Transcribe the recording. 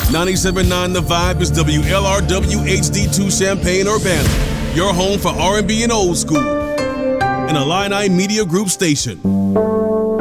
97.9 The Vibe is WLRW HD2 Champaign-Urbana, your home for R&B and old school. An Illini Media Group station.